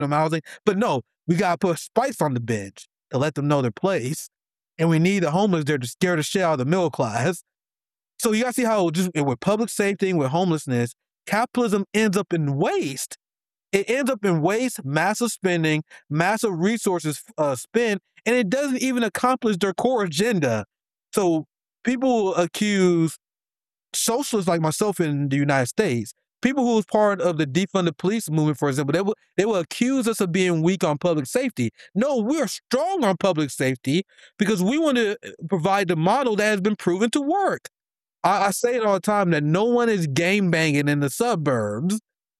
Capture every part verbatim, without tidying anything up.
them housing. But no, we gotta put Spice on the bench to let them know their place, and we need the homeless there to scare the shit out of the middle class. So you gotta see how just with public safety and with homelessness, capitalism ends up in waste. It ends up in waste, massive spending, massive resources uh, spent, and it doesn't even accomplish their core agenda. So people accuse socialists like myself in the United States, people who was part of the defund the police movement, for example, they will they will accuse us of being weak on public safety. No, we're strong on public safety because we want to provide the model that has been proven to work. I, I say it all the time that no one is game banging in the suburbs.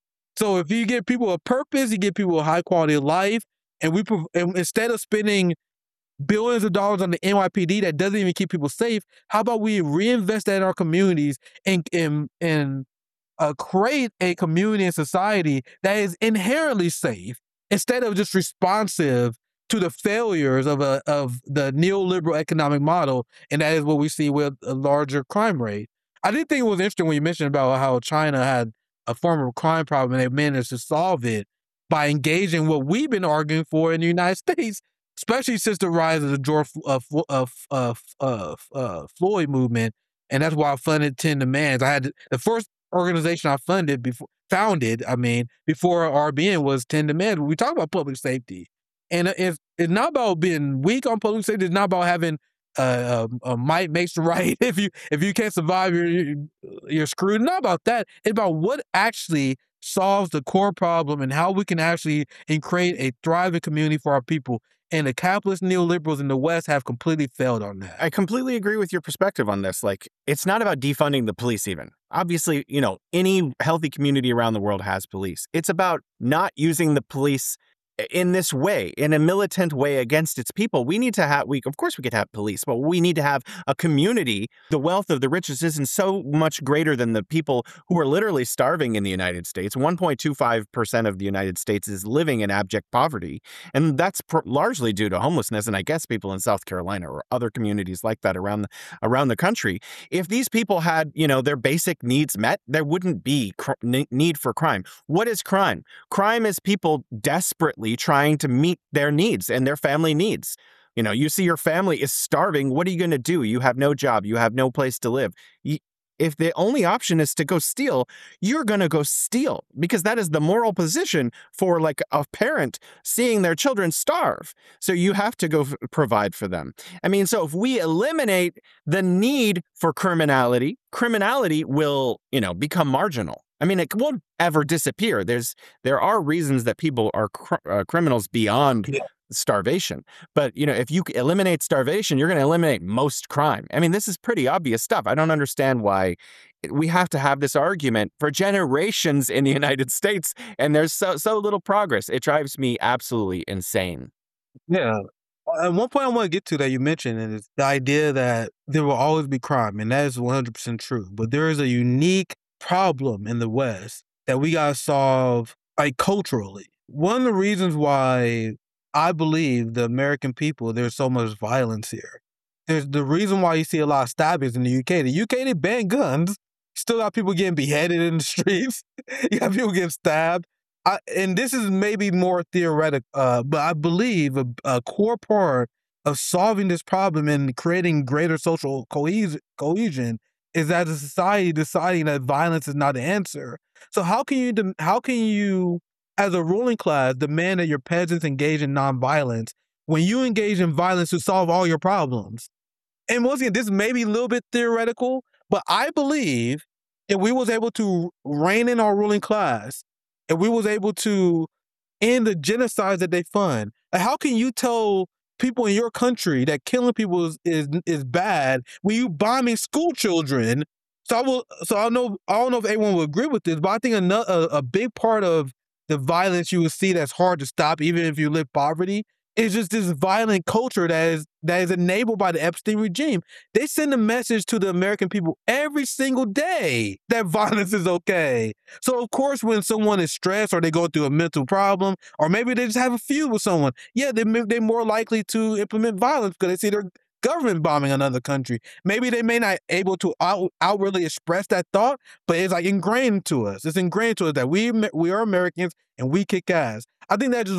So if you give people a purpose, you give people a high quality of life, and we and instead of spending billions of dollars on the N Y P D that doesn't even keep people safe, how about we reinvest that in our communities and and and uh, create a community and society that is inherently safe instead of just responsive to the failures of a of the neoliberal economic model, and that is what we see with a larger crime rate. I did think it was interesting when you mentioned about how China had a form of crime problem and they managed to solve it by engaging what we've been arguing for in the United States, especially since the rise of the George uh, uh, uh, uh, uh, Floyd movement, and that's why I funded Ten Demands. I had the first organization I funded before founded. I mean, before R B N was Ten Demands. We talk about public safety, and if it's not about being weak on public safety, it's not about having uh, a, a might makes the right. If you if you can't survive, you're you're screwed. Not about that. It's about what actually solves the core problem and how we can actually and create a thriving community for our people. And the capitalist neoliberals in the West have completely failed on that. I completely agree with your perspective on this. Like, it's not about defunding the police even. Obviously, you know, any healthy community around the world has police. It's about not using the police in this way, in a militant way against its people. We need to have, we of course we could have police, but we need to have a community. The wealth of the richest isn't so much greater than the people who are literally starving in the United States. one point two five percent of the United States is living in abject poverty. And that's pr- largely due to homelessness. And I guess people in South Carolina or other communities like that around the, around the country. If these people had, you know, their basic needs met, there wouldn't be cr- need for crime. What is crime? Crime is people desperately trying to meet their needs and their family needs. You know, you see your family is starving. What are you going to do? You have no job. You have no place to live. You, if the only option is to go steal, you're going to go steal because that is the moral position for like a parent seeing their children starve. So you have to go f- provide for them. I mean, so if we eliminate the need for criminality, criminality will, you know, become marginal. I mean, it won't ever disappear. There's there are reasons that people are cr- uh, criminals beyond yeah. starvation. But, you know, if you eliminate starvation, you're going to eliminate most crime. I mean, this is pretty obvious stuff. I don't understand why we have to have this argument for generations in the United States, and there's so so little progress. It drives me absolutely insane. Yeah. And one point I want to get to that you mentioned is the idea that there will always be crime, and that is one hundred percent true. But there is a unique problem in the West that we got to solve, like, culturally. One of the reasons why I believe the American people, there's so much violence here. There's the reason why you see a lot of stabbings in the U K. The U K, they ban guns. Still got people getting beheaded in the streets. You got people getting stabbed. I, and this is maybe more theoretic, uh, but I believe a, a core part of solving this problem and creating greater social cohes- cohesion is as a society deciding that violence is not the answer. So how can you, de- how can you, as a ruling class, demand that your peasants engage in nonviolence when you engage in violence to solve all your problems? And once again, this may be a little bit theoretical, but I believe if we was able to rein in our ruling class, if we was able to end the genocides that they fund, like how can you tell people in your country that killing people is, is is bad when you bombing school children? So I will. So I know. I don't know if everyone will agree with this, but I think another a, a big part of the violence you will see that's hard to stop, even if you live poverty, is just this violent culture that is that is enabled by the Epstein regime. They send a message to the American people every single day that violence is okay. So of course, when someone is stressed or they go through a mental problem, or maybe they just have a feud with someone, yeah, they they're more likely to implement violence because they see their government bombing another country. Maybe they may not able to out, outwardly express that thought, but it's like ingrained to us. It's ingrained to us that we we are Americans and we kick ass. I think that just